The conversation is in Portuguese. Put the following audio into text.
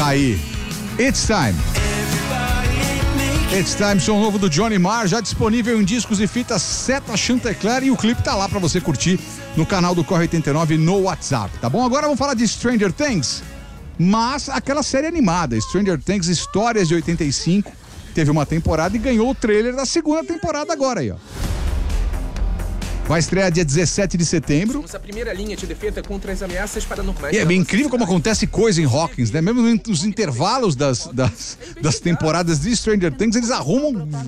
Tá aí. It's Time. It's Time, som novo do Johnny Marr, já disponível em discos e fitas Seta Chantecler, e o clipe tá lá pra você curtir no canal do Corre 89 no WhatsApp, tá bom? Agora vamos falar de Stranger Things, mas aquela série animada, Stranger Things Histórias de 85, teve uma temporada e ganhou o trailer da segunda temporada agora aí, ó. Vai estrear dia 17 de setembro. Somos a primeira linha de defesa contra as ameaças paranormais. E é bem incrível como acontece coisa em Hawkins, né? Mesmo nos intervalos das temporadas de Stranger Things, eles arrumam